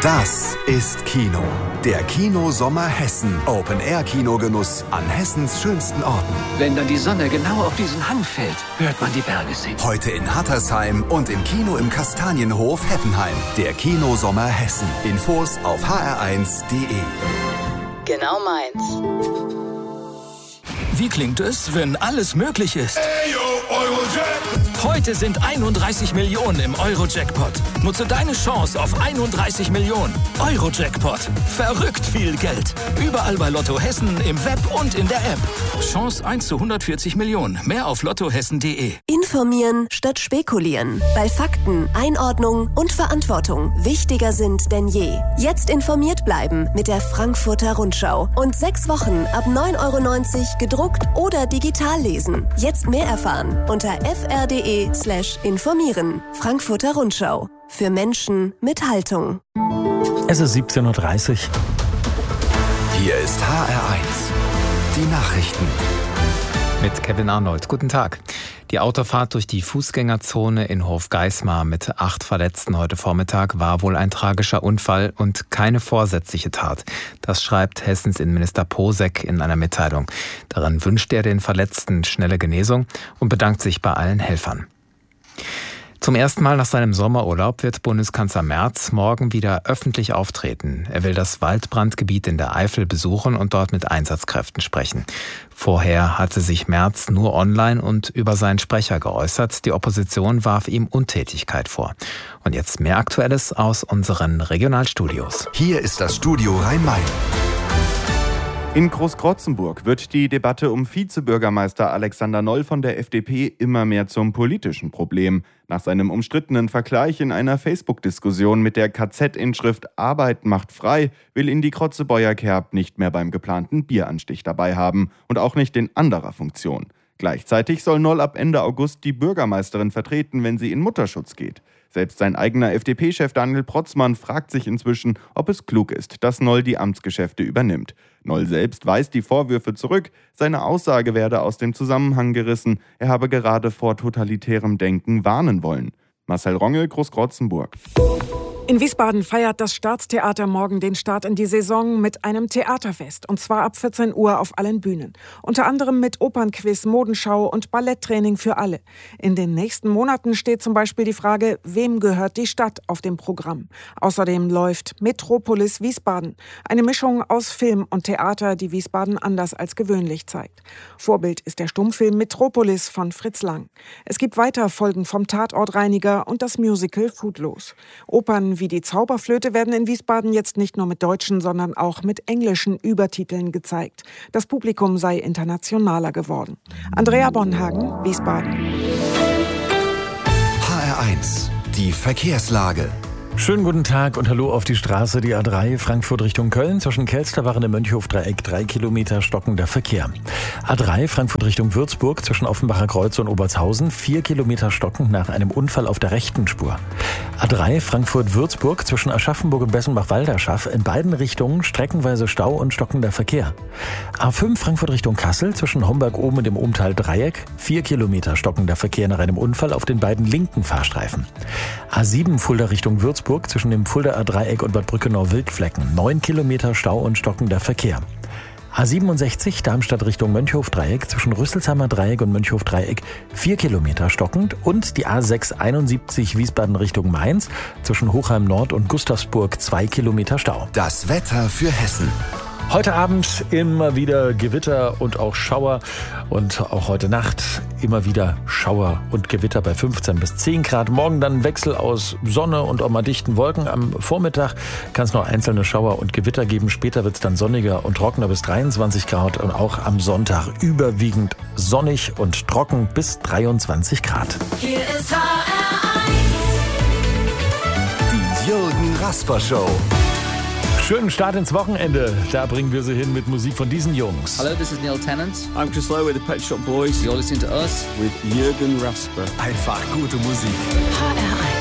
Das ist Kino. Der Kinosommer Hessen. Open-Air-Kinogenuss an Hessens schönsten Orten. Wenn dann die Sonne genau auf diesen Hang fällt, hört man die Berge singen. Heute in Hattersheim und im Kino im Kastanienhof Heppenheim. Der Kinosommer Hessen. Infos auf hr1.de. Genau meins. Wie klingt es, wenn alles möglich ist? Heute sind 31 Millionen im Euro-Jackpot. Nutze deine Chance auf 31 Millionen. Euro-Jackpot. Verrückt viel Geld. Überall bei Lotto Hessen, im Web und in der App. Chance 1 zu 140 Millionen. Mehr auf lottohessen.de. Informieren statt spekulieren. Bei Fakten, Einordnung und Verantwortung wichtiger sind denn je. Jetzt informiert bleiben mit der Frankfurter Rundschau. Und 6 Wochen ab 9,90 € gedruckt oder digital lesen. Jetzt mehr erfahren unter fr.de/informieren. Frankfurter Rundschau. Für Menschen mit Haltung. Es ist 17:30 Uhr. Hier ist HR1. Die Nachrichten. Mit Kevin Arnold. Guten Tag. Die Autofahrt durch die Fußgängerzone in Hofgeismar mit 8 Verletzten heute Vormittag war wohl ein tragischer Unfall und keine vorsätzliche Tat. Das schreibt Hessens Innenminister Posek in einer Mitteilung. Darin wünscht er den Verletzten schnelle Genesung und bedankt sich bei allen Helfern. Zum ersten Mal nach seinem Sommerurlaub wird Bundeskanzler Merz morgen wieder öffentlich auftreten. Er will das Waldbrandgebiet in der Eifel besuchen und dort mit Einsatzkräften sprechen. Vorher hatte sich Merz nur online und über seinen Sprecher geäußert. Die Opposition warf ihm Untätigkeit vor. Und jetzt mehr Aktuelles aus unseren Regionalstudios. Hier ist das Studio Rhein-Main. In Großkrotzenburg wird die Debatte um Vizebürgermeister Alexander Noll von der FDP immer mehr zum politischen Problem. Nach seinem umstrittenen Vergleich in einer Facebook-Diskussion mit der KZ-Inschrift Arbeit macht frei will ihn die Krotzebäuer Kerb nicht mehr beim geplanten Bieranstich dabei haben und auch nicht in anderer Funktion. Gleichzeitig soll Noll ab Ende August die Bürgermeisterin vertreten, wenn sie in Mutterschutz geht. Selbst sein eigener FDP-Chef Daniel Protzmann fragt sich inzwischen, ob es klug ist, dass Noll die Amtsgeschäfte übernimmt. Noll selbst weist die Vorwürfe zurück, seine Aussage werde aus dem Zusammenhang gerissen, er habe gerade vor totalitärem Denken warnen wollen. Marcel Rongel, Großkrotzenburg. In Wiesbaden feiert das Staatstheater morgen den Start in die Saison mit einem Theaterfest. Und zwar ab 14 Uhr auf allen Bühnen. Unter anderem mit Opernquiz, Modenschau und Balletttraining für alle. In den nächsten Monaten steht zum Beispiel die Frage, wem gehört die Stadt auf dem Programm. Außerdem läuft Metropolis Wiesbaden. Eine Mischung aus Film und Theater, die Wiesbaden anders als gewöhnlich zeigt. Vorbild ist der Stummfilm Metropolis von Fritz Lang. Es gibt weiter Folgen vom Tatortreiniger und das Musical Footloose. Opern wie die Zauberflöte werden in Wiesbaden jetzt nicht nur mit deutschen, sondern auch mit englischen Übertiteln gezeigt. Das Publikum sei internationaler geworden. Andrea Bonhagen, Wiesbaden. HR1. Die Verkehrslage. Schönen guten Tag und hallo auf die Straße, die A3 Frankfurt Richtung Köln, zwischen Kelsterwachen im Mönchhofdreieck 3 Kilometer stockender Verkehr. A3 Frankfurt Richtung Würzburg zwischen Offenbacher Kreuz und Obertshausen 4 Kilometer stockend nach einem Unfall auf der rechten Spur. A3 Frankfurt-Würzburg zwischen Aschaffenburg und Bessenbach-Walderschaff in beiden Richtungen streckenweise Stau und stockender Verkehr. A5 Frankfurt Richtung Kassel zwischen Homberg-Oben und dem Umtal-Dreieck 4 Kilometer stockender Verkehr nach einem Unfall auf den beiden linken Fahrstreifen. A7 Fulda Richtung Würzburg zwischen dem Fuldaer Dreieck und Bad Brückenau-Wildflecken 9 Kilometer Stau und stockender Verkehr. A67 Darmstadt Richtung Mönchhofdreieck zwischen Rüsselsheimer Dreieck und Mönchhofdreieck 4 Kilometer stockend und die A671 Wiesbaden Richtung Mainz zwischen Hochheim Nord und Gustavsburg 2 Kilometer Stau. Das Wetter für Hessen. Heute Abend immer wieder Gewitter und auch Schauer und auch heute Nacht immer wieder Schauer und Gewitter bei 15 bis 10 Grad. Morgen dann Wechsel aus Sonne und auch mal dichten Wolken. Am Vormittag kann es noch einzelne Schauer und Gewitter geben. Später wird es dann sonniger und trockener bis 23 Grad und auch am Sonntag überwiegend sonnig und trocken bis 23 Grad. Hier ist HR1. Die Jürgen Rasper Show. Schönen Start ins Wochenende. Da bringen wir sie hin mit Musik von diesen Jungs. Hello, this is Neil Tennant. I'm Chris Lowe with the Pet Shop Boys. You're listening to us With Jürgen Rasper. Einfach gute Musik. HR1.